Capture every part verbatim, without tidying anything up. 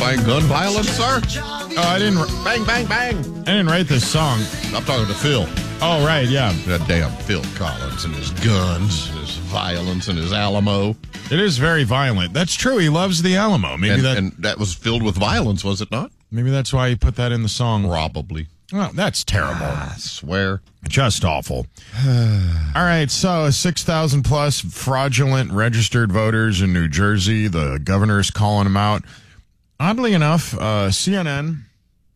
justifying gun violence, sir? Oh, I didn't. Bang, bang, bang. I didn't write this song. I'm talking to Phil. Oh, right, yeah. That damn Phil Collins and his guns, his violence, and his Alamo. It is very violent. That's true. He loves the Alamo. Maybe and, that. and that was filled with violence, was it not? Maybe that's why he put that in the song. Probably. Oh, that's terrible. I swear. Just awful. All right, so six thousand plus fraudulent registered voters in New Jersey. The governor's calling them out. Oddly enough, uh, C N N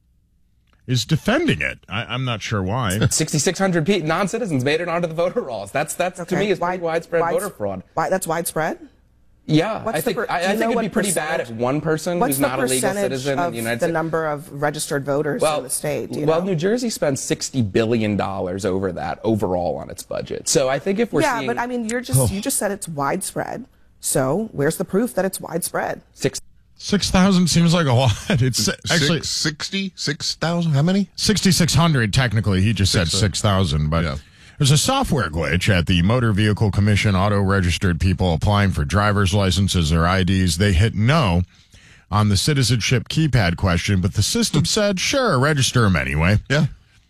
is defending it. I, I'm not sure why. sixty-six hundred pe- non-citizens made it onto the voter rolls. That's, that's Okay. to me, is wide, widespread Wide- voter fraud. Why, that's widespread? Yeah, What's I the think, per- I, do I you think know it'd what be pretty bad if percentage- one person What's who's the not a legal percentage citizen of in the United the States. number of registered voters in the state? Do you well, know? New Jersey spends sixty billion dollars over that overall on its budget. So I think if we're yeah, seeing... but I mean, you're just you just said it's widespread. So where's the proof that it's widespread? Six. six thousand seems like a lot. It's actually Six, sixty, six thousand? How many? sixty-six hundred technically. He just said Six, uh, six thousand, but yeah. there's a software glitch at the Motor Vehicle Commission. Auto-registered people applying for driver's licenses or I Ds, they hit no on the citizenship keypad question, but the system said, sure, register them anyway. Yeah.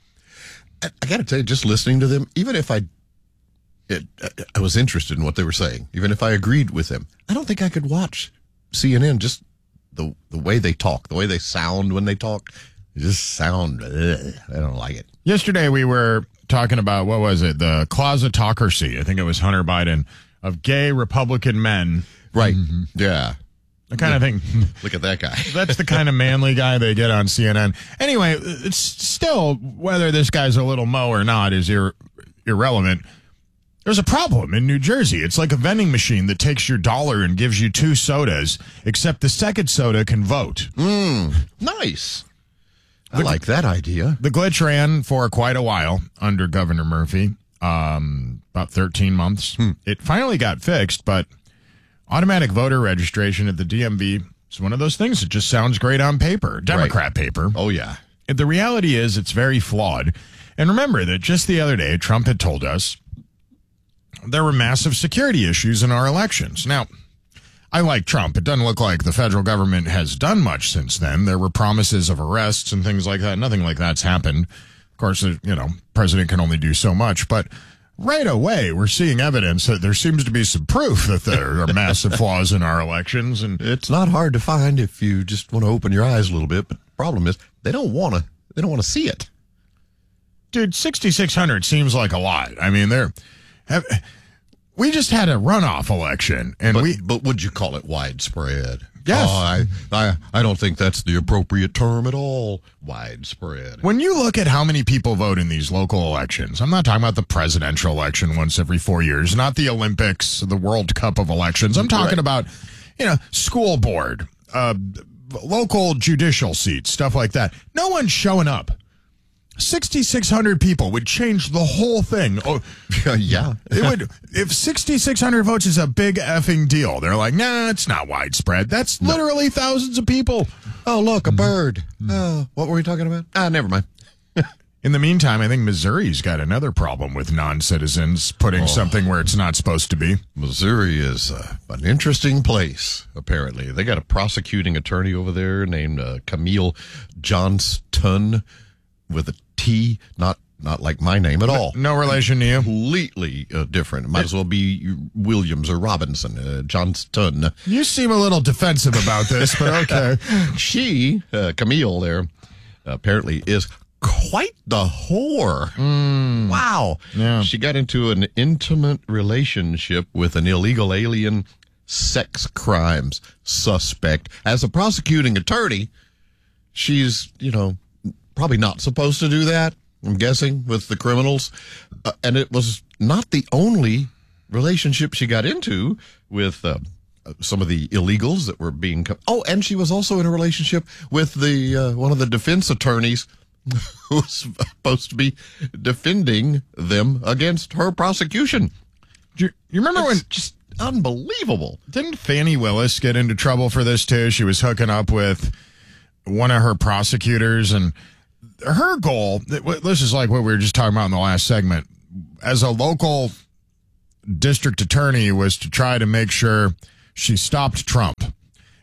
I, I got to tell you, just listening to them, even if I it, I was interested in what they were saying, even if I agreed with them, I don't think I could watch C N N. Just the the way they talk, the way they sound when they talk, they just sound, ugh, I don't like it. Yesterday we were talking about, what was it, the closetocracy, I think it was Hunter Biden, of gay Republican men. Right. Yeah. The kind of thing. Look at that guy. That's the kind of manly guy they get on C N N. Anyway, it's still, whether this guy's a little mo or not is ir- irrelevant. There's a problem in New Jersey. It's like a vending machine that takes your dollar and gives you two sodas, except the second soda can vote. Mm, nice. I like that idea. The glitch ran for quite a while under Governor Murphy, um, about thirteen months. Hmm. It finally got fixed, but automatic voter registration at the D M V is one of those things that just sounds great on paper, Democrat paper. Oh, yeah. The reality is it's very flawed. And remember that just the other day, Trump had told us there were massive security issues in our elections. Now, I like Trump. It doesn't look like the federal government has done much since then. There were promises of arrests and things like that. Nothing like that's happened. Of course, you know, president can only do so much. But right away, we're seeing evidence that there seems to be some proof that there are massive flaws in our elections. And It's not hard to find if you just want to open your eyes a little bit. But the problem is they don't want to. They don't want to see it. dude, sixty-six hundred seems like a lot. I mean, they're have, we just had a runoff election, and But, we but would you call it widespread? Yes. Oh, I, I, I don't think that's the appropriate term at all. Widespread. when you look at how many people vote in these local elections, I'm not talking about the presidential election once every four years, not the Olympics, the World Cup of elections. I'm talking Right. about, you know, school board, uh, local judicial seats, stuff like that. No one's showing up. sixty-six hundred people would change the whole thing. Oh, yeah. it would, if sixty-six hundred votes is a big effing deal, they're like, nah, it's not widespread. That's literally thousands of people. Oh, look, a bird. Oh, what were we talking about? Ah, never mind. In the meantime, I think Missouri's got another problem with non-citizens putting something where it's not supposed to be. Missouri is uh, an interesting place, apparently. They got a prosecuting attorney over there named uh, Camille Johnston with a T, not not like my name at all. No relation to you. Completely uh, different. Might as well be Williams or Robinson. Uh, Johnston. You seem a little defensive about this, but okay. She, uh, Camille there, apparently is quite the whore. Wow. Yeah. She got into an intimate relationship with an illegal alien sex crimes suspect. As a prosecuting attorney, she's, you know, probably not supposed to do that, I'm guessing, with the criminals. Uh, and it was not the only relationship she got into with uh, some of the illegals that were being... Co- oh, and she was also in a relationship with the uh, one of the defense attorneys who was supposed to be defending them against her prosecution. Do you, you remember It's when... just unbelievable. Didn't Fannie Willis get into trouble for this, too? She was hooking up with one of her prosecutors, and her goal, this is like what we were just talking about in the last segment, as a local district attorney, was to try to make sure she stopped Trump.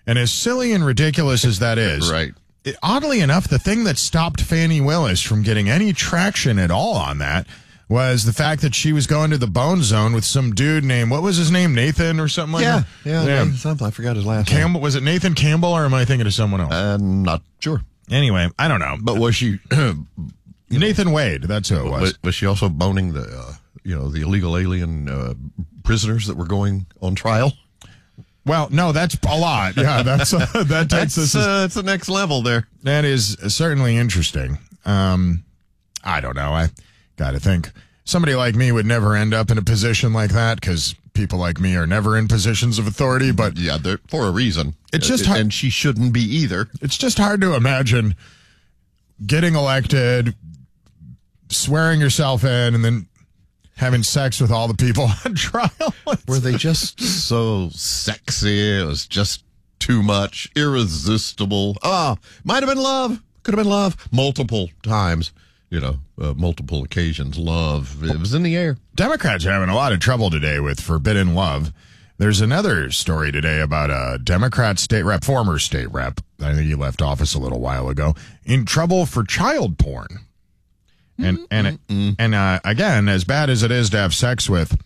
And as silly and ridiculous as that is, Right. it, oddly enough, the thing that stopped Fannie Willis from getting any traction at all on that was the fact that she was going to the Bone Zone with some dude named, what was his name, Nathan or something like Yeah, that? yeah, something. I forgot his last name. Campbell, was it Nathan Campbell, or am I thinking of someone else? I'm not sure. Anyway, I don't know. But was she Nathan Wade, that's who it was. was, was she also boning the uh, you know the illegal alien uh, prisoners that were going on trial? Well, no, that's a lot. Yeah, that's uh, that takes That's this. uh, that's the next level there. That is certainly interesting. Um, I don't know. I got to think somebody like me would never end up in a position like that because people like me are never in positions of authority. But Yeah, they're- for a reason. It's just Uh, hard- and she shouldn't be either. it's just hard to imagine getting elected, swearing yourself in, and then having sex with all the people on trial. Were they just so sexy? It was just too much, irresistible. Ah, might have been love. Could have been love. Multiple times, you know, uh, multiple occasions. Love. It was in the air. Democrats are having a lot of trouble today with forbidden love. There's another story today about a Democrat state rep, former state rep, I think he left office a little while ago, in trouble for child porn. And and and uh, again, as bad as it is to have sex with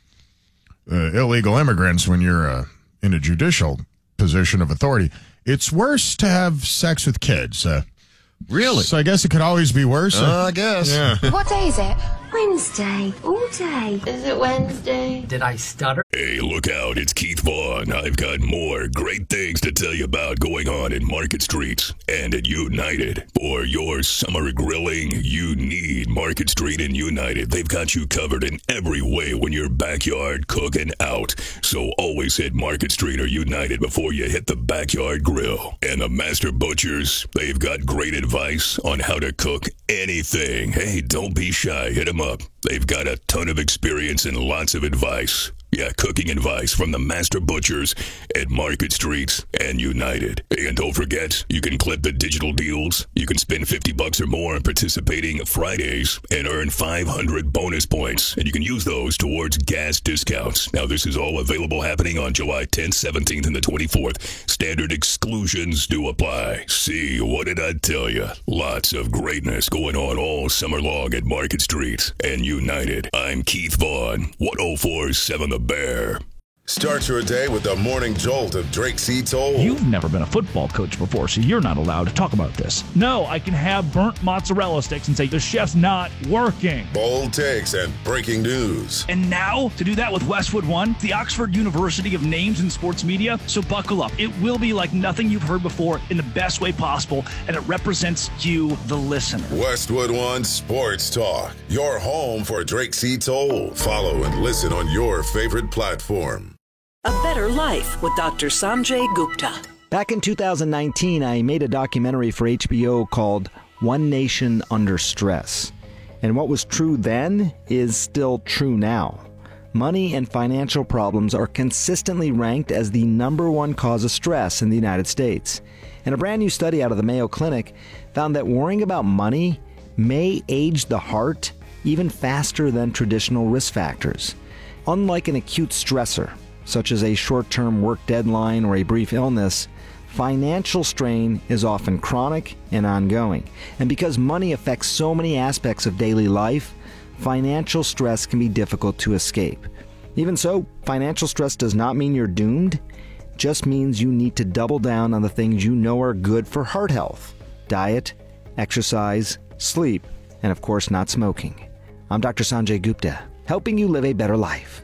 uh, illegal immigrants when you're uh, in a judicial position of authority, it's worse to have sex with kids. Uh, Really? so I guess it could always be worse. Uh, I guess. yeah. What day is it? Wednesday, all day. Is it Wednesday? Did I stutter? Hey, look out, it's Keith Vaughn. I've got more great things to tell you about going on in Market Street and at United. For your summer grilling, you need Market Street and United. They've got you covered in every way when you're backyard cooking out. So always hit Market Street or United before you hit the backyard grill. And the Master Butchers, they've got great advice on how to cook anything. Hey, don't be shy, hit them up. They've got a ton of experience and lots of advice. Yeah, cooking advice from the Master Butchers at Market Street and United. And don't forget, you can clip the digital deals. You can spend fifty bucks or more on participating Fridays and earn five hundred bonus points. And you can use those towards gas discounts. Now, this is all available happening on July tenth, seventeenth, and the twenty-fourth. Standard exclusions do apply. See, what did I tell you? Lots of greatness going on all summer long at Market Street and United. I'm Keith Vaughn, one oh four point seven The Bear. Start your day with the morning jolt of Drake C. Toll. You've never been a football coach before, so you're not allowed to talk about this. No, I can have burnt mozzarella sticks and say the chef's not working. Bold takes and breaking news. And now, to do that with Westwood One, the Oxford University of Names in Sports Media, so buckle up. It will be like nothing you've heard before in the best way possible, and it represents you, the listener. Westwood One Sports Talk, your home for Drake C. Toll. Follow and listen on your favorite platform. A Better Life with Doctor Sanjay Gupta. Back in two thousand nineteen, I made a documentary for H B O called One Nation Under Stress. And what was true then is still true now. Money and financial problems are consistently ranked as the number one cause of stress in the United States. And a brand new study out of the Mayo Clinic found that worrying about money may age the heart even faster than traditional risk factors. Unlike an acute stressor, such as a short-term work deadline or a brief illness, financial strain is often chronic and ongoing. And because money affects so many aspects of daily life, financial stress can be difficult to escape. Even so, financial stress does not mean you're doomed. It just means you need to double down on the things you know are good for heart health: diet, exercise, sleep, and of course not smoking. I'm Doctor Sanjay Gupta, helping you live a better life.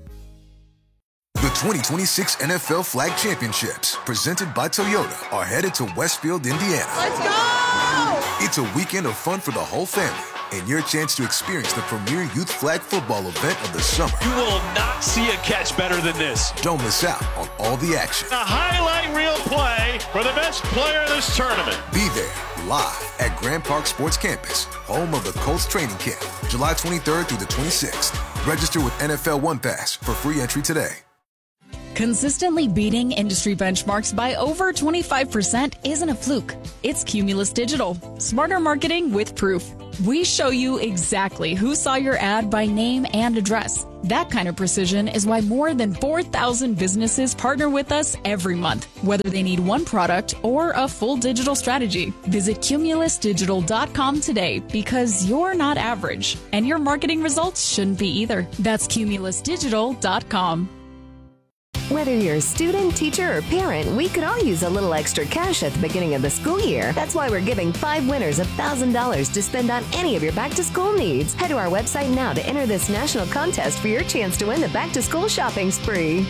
The twenty twenty-six N F L Flag Championships, presented by Toyota, are headed to Westfield, Indiana. Let's go! It's a weekend of fun for the whole family and your chance to experience the premier youth flag football event of the summer. You will not see a catch better than this. Don't miss out on all the action. A highlight reel play for the best player in this tournament. Be there live at Grand Park Sports Campus, home of the Colts training camp, July twenty-third through the twenty-sixth. Register with N F L One Pass for free entry today. Consistently beating industry benchmarks by over twenty-five percent isn't a fluke. It's Cumulus Digital. Smarter marketing with proof. We show you exactly who saw your ad by name and address. That kind of precision is why more than four thousand businesses partner with us every month, whether they need one product or a full digital strategy. Visit cumulus digital dot com today because you're not average, and your marketing results shouldn't be either. That's cumulus digital dot com. Whether you're a student, teacher, or parent, we could all use a little extra cash at the beginning of the school year. That's why we're giving five winners one thousand dollars to spend on any of your back-to-school needs. Head to our website now to enter this national contest for your chance to win the back-to-school shopping spree.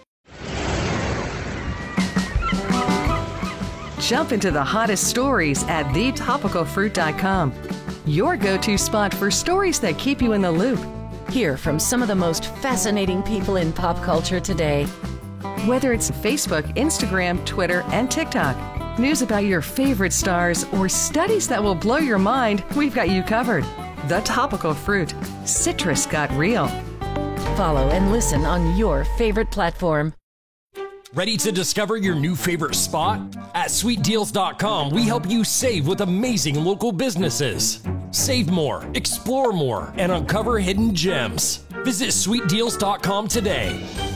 Jump into the hottest stories at the topical fruit dot com. Your go-to spot for stories that keep you in the loop. Hear from some of the most fascinating people in pop culture today. Whether it's Facebook, Instagram, Twitter, and TikTok, news about your favorite stars, or studies that will blow your mind, we've got you covered. The Topical Fruit. Citrus got real. Follow and listen on your favorite platform. Ready to discover your new favorite spot? At sweet deals dot com, we help you save with amazing local businesses. Save more, explore more, and uncover hidden gems. Visit sweet deals dot com today.